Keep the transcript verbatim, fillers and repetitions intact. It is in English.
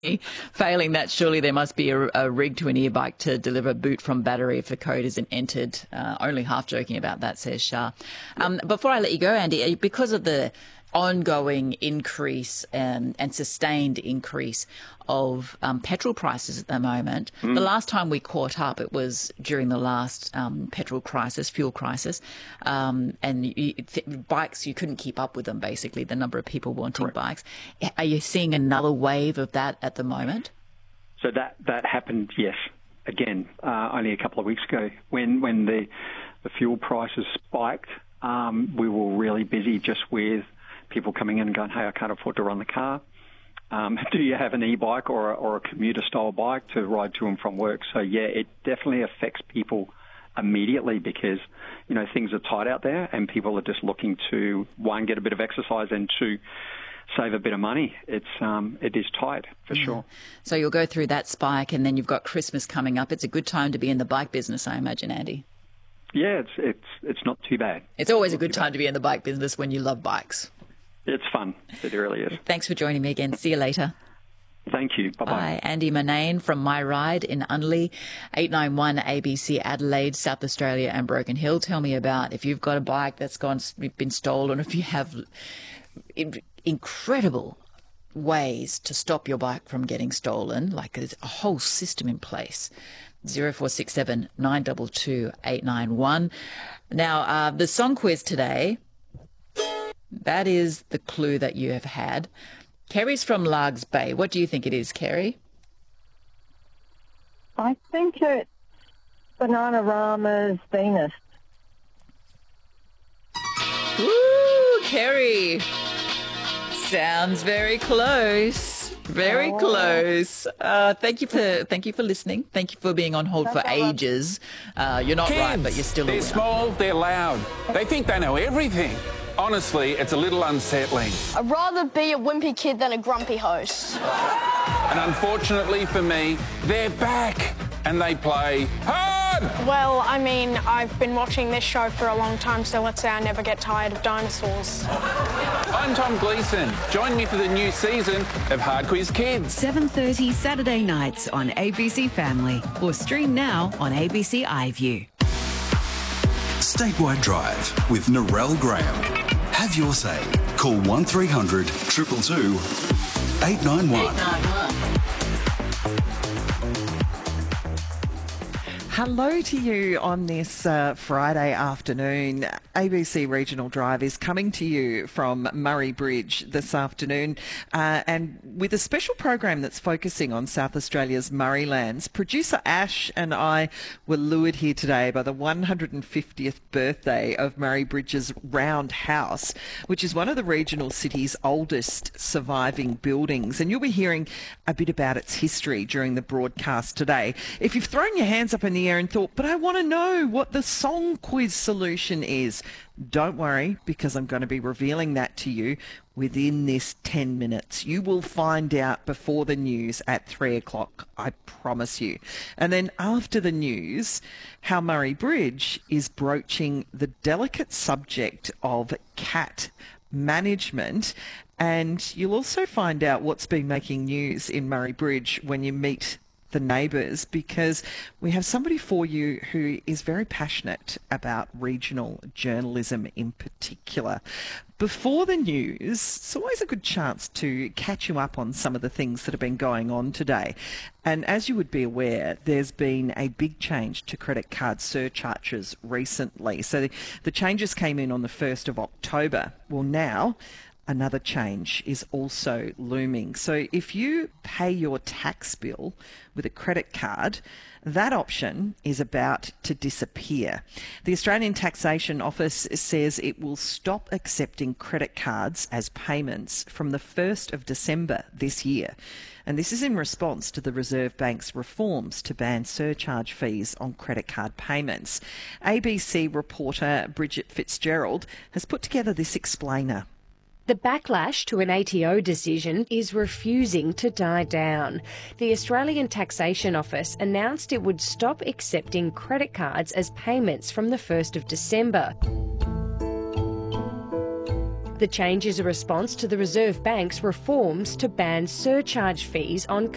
Failing that, surely there must be a, a rig to an e-bike to deliver boot from battery if the code isn't entered. Uh, only half joking about that, says Shah. Um, before I let you go, Andy, because of the ongoing increase um, and sustained increase of um, petrol prices at the moment. Mm. The last time we caught up, it was during the last um, petrol crisis, fuel crisis, um, and you, th- bikes, you couldn't keep up with them, basically, the number of people wanting Correct. Bikes. Are you seeing another wave of that at the moment? So that, that happened, yes, again, uh, only a couple of weeks ago. When, when the, the fuel prices spiked, um, we were really busy just with people coming in and going, hey, I can't afford to run the car. Um, do you have an e-bike or a, or a commuter-style bike to ride to and from work? So, yeah, it definitely affects people immediately because, you know, things are tight out there and people are just looking to, one, get a bit of exercise and two, save a bit of money. It's um, it is tight, for yeah. sure. So you'll go through that spike and then you've got Christmas coming up. It's a good time to be in the bike business, I imagine, Andy. Yeah, it's it's it's not too bad. It's always a good time to be in the bike business when you love bikes. It's fun. It really is. Thanks for joining me again. See you later. Thank you. Bye-bye. Bye. Andy Murnane from My Ride in Unley, eight nine one A B C Adelaide, South Australia and Broken Hill. Tell me about if you've got a bike that's gone been stolen, if you have incredible ways to stop your bike from getting stolen, like there's a whole system in place. zero four six seven nine two two eight nine one. Now, uh, the song quiz today, that is the clue that you have had. Kerry's from Largs Bay. What do you think it is, Kerry? I think it's Bananarama's Venus. Woo, Kerry. Sounds very close. Very oh. close. Uh, thank you for thank you for listening. Thank you for being on hold That's for ages. Uh, you're not Kids, right, but you're still a They're winner. small, they're loud. They think they know everything. Honestly, it's a little unsettling. I'd rather be a wimpy kid than a grumpy host. And unfortunately for me, they're back and they play hard. Well, I mean, I've been watching this show for a long time, so let's say I never get tired of dinosaurs. I'm Tom Gleeson. Join me for the new season of Hard Quiz Kids. seven thirty Saturday nights on A B C Family or stream now on A B C iView. Statewide Drive with Narelle Graham. Have your say. Call one three hundred two two two eight nine one. Hello to you on this uh, Friday afternoon. A B C Regional Drive is coming to you from Murray Bridge this afternoon uh, and with a special program that's focusing on South Australia's Murraylands. Producer Ash and I were lured here today by the one hundred fiftieth birthday of Murray Bridge's Round House, which is one of the regional city's oldest surviving buildings. And you'll be hearing a bit about its history during the broadcast today. If you've thrown your hands up in the air and thought, but I want to know what the song quiz solution is, don't worry, because I'm going to be revealing that to you within this ten minutes. You will find out before the news at three o'clock, I promise you. And then after the news, how Murray Bridge is broaching the delicate subject of cat management. And you'll also find out what's been making news in Murray Bridge when you meet the neighbours, because we have somebody for you who is very passionate about regional journalism in particular. Before the news, it's always a good chance to catch you up on some of the things that have been going on today. And as you would be aware, there's been a big change to credit card surcharges recently. So the, the changes came in on the first of October. Well, now another change is also looming. So if you pay your tax bill with a credit card, that option is about to disappear. The Australian Taxation Office says it will stop accepting credit cards as payments from the first of December this year. And this is in response to the Reserve Bank's reforms to ban surcharge fees on credit card payments. A B C reporter Bridget Fitzgerald has put together this explainer. The backlash to an A T O decision is refusing to die down. The Australian Taxation Office announced it would stop accepting credit cards as payments from the first of December. The change is a response to the Reserve Bank's reforms to ban surcharge fees on